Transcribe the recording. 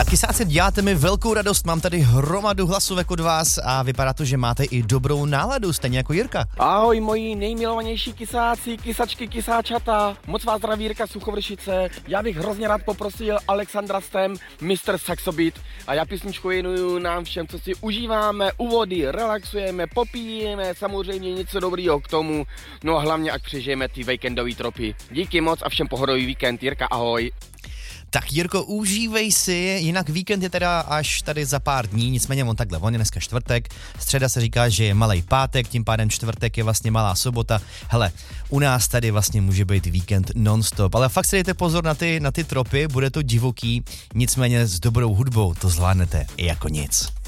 Kysáci, děláte mi velkou radost, mám tady hromadu hlasovek od vás a vypadá to, že máte i dobrou náladu, stejně jako Jirka. Ahoj moji nejmilovanější kysáci, kysačky, kysáčata, moc vás zdraví Jirka Suchovršice. Já bych hrozně rád poprosil Alexandra Stem, Mr. Saxobit, a já písničku věnuju nám všem, co si užíváme, u vody, relaxujeme, popíjeme, samozřejmě něco dobrýho k tomu, no a hlavně ať přežijeme ty víkendový tropy. Díky moc a všem pohodový víkend, Jirka, ahoj. Tak Jirko, užívej si, jinak víkend je teda až tady za pár dní, nicméně on takhle, on je dneska čtvrtek, středa se říká, že je malej pátek, tím pádem čtvrtek je vlastně malá sobota. Hele, u nás tady vlastně může být víkend non-stop, ale fakt si dejte pozor na ty tropy, bude to divoký, nicméně s dobrou hudbou to zvládnete jako nic.